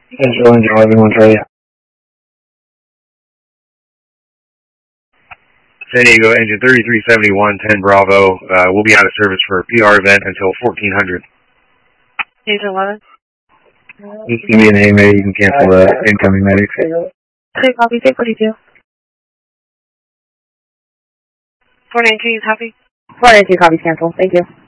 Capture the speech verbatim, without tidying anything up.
Angel, Angel, everyone try it. San Diego, engine thirty-three seventy-one, ten Bravo. Uh, we'll be out of service for a P R event until fourteen hundred. Angel eleven. Just give me a name, maybe you can cancel the incoming medics. Okay, copy, take forty-two. four nine two, you copy? four nine two, copy, cancel. Thank you.